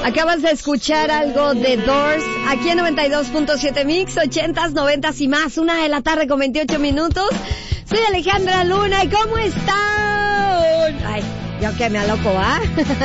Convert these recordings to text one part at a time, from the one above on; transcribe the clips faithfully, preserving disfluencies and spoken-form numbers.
Acabas de escuchar algo de Doors aquí en noventa y dos punto siete Mix, ochentas, noventas y más, una de la tarde con veintiocho minutos. Soy Alejandra Luna y ¿cómo están? Ay, yo que me aloco, ¿ah?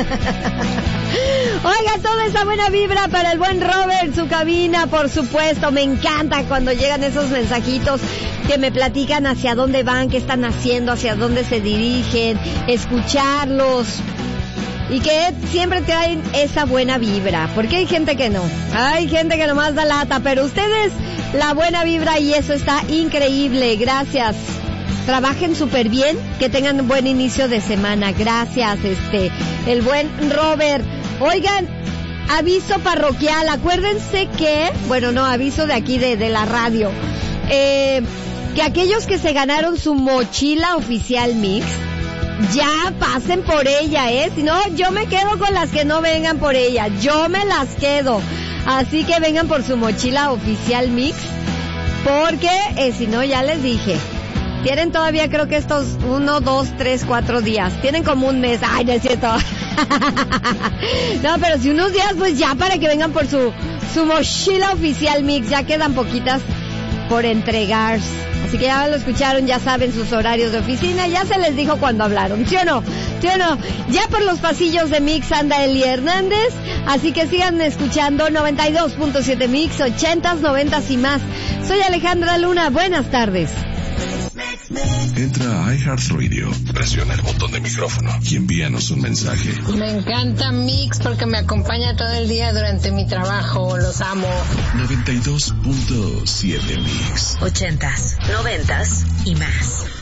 Oiga, toda esa buena vibra para el buen Robert, su cabina, por supuesto. Me encanta cuando llegan esos mensajitos que me platican hacia dónde van, qué están haciendo, hacia dónde se dirigen, escucharlos. Y que siempre traen esa buena vibra, porque hay gente que no, hay gente que nomás da lata, pero ustedes la buena vibra y eso está increíble, gracias. Trabajen súper bien, que tengan un buen inicio de semana, gracias, este, el buen Robert. Oigan, aviso parroquial, acuérdense que, bueno, no, aviso de aquí de, de la radio, eh, que aquellos que se ganaron su mochila oficial Mix, ya pasen por ella, ¿eh? Si no, yo me quedo con las que no vengan por ella. Yo me las quedo. Así que vengan por su mochila oficial Mix. Porque, eh, si no, ya les dije. Tienen todavía, creo que estos uno, dos, tres, cuatro días. Tienen como un mes. Ay, no es cierto. No, pero si unos días, pues ya para que vengan por su, su mochila oficial Mix. Ya quedan poquitas por entregar. Así que ya lo escucharon, ya saben sus horarios de oficina, ya se les dijo cuando hablaron, ¿sí o no? ¿Sí o no? Ya por los pasillos de Mix anda Eli Hernández, así que sigan escuchando noventa y dos punto siete Mix, ochentas, noventas y más. Soy Alejandra Luna, buenas tardes. Entra a iHeartRadio, presiona el botón de micrófono y envíanos un mensaje. Me encanta Mix porque me acompaña todo el día durante mi trabajo, los amo. noventa y dos punto siete Mix. Ochentas, noventas y más.